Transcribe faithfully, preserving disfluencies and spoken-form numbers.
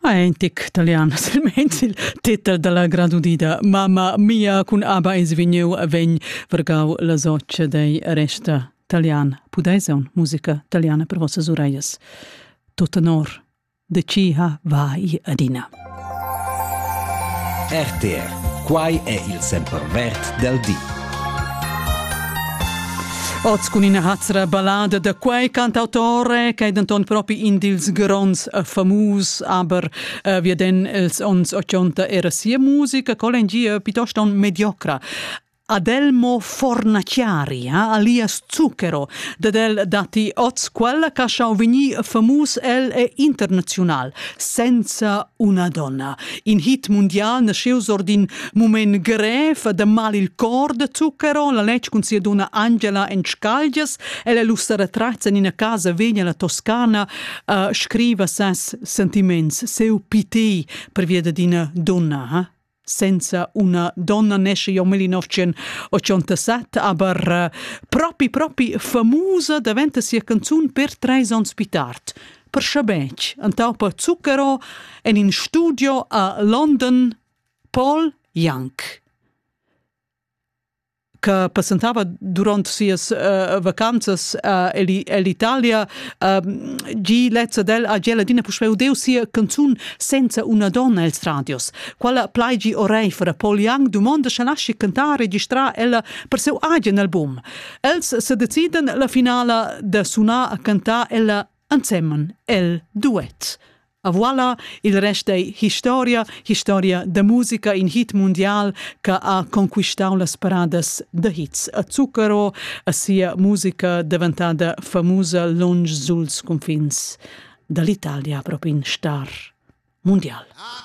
Ah, è in tic italiano, silmente il titolo della gradudida. Mamma mia, con Abba is vignu vegn vergau la soccia dei resta italiana. Pudeison musica italiana per vostre oreias. Tot onor de Ciha vai adina. R T R, quai è il sempervert del dì. Oz con una hazzra ballada da quei cantautore che denton proprio in dils grons uh, famus, aber uh, wir den els ons ottanta era sia musica, colengi uh, piuttosto mediocra. Adelmo Fornaciari, eh, alias Zucchero, dadel dati oz quella che ha veni famus el e internazional, senza una donna. In hit mondial nasceu ordin moment gref de mal il cor de Zucchero, la legge con sia donna Angela en Scalgias, e le lustra trazza in una casa vegna la Toscana, uh, scriva ses sentiments, seu piti per via d'ina donna, eh? Senza una donna nasce io millenovecentottantasette, aber uh, propi propi famosa diventa sia canzun per tre ans più tard. Per Schabec, antau per Zucchero, en in studio a London, Paul Young, che presentava durante sias uh, vacanzas uh, l'Italia, uh, gi lezza del a geladina puspeu deu sia canzun senza una donna els radios. Quella plaigi orei for Paul Young domanda se lasci cantare registra ella per seu age nel album. Els se deciden la finale de suonar a cantar ella insieme el duet. A voilà il resto è storia, storia de musica in hit mondial che ha conquistato le parades de hits. A Zucchero, a sia musica diventata famosa lunge suls confins dall'Italia proprio in star mondial.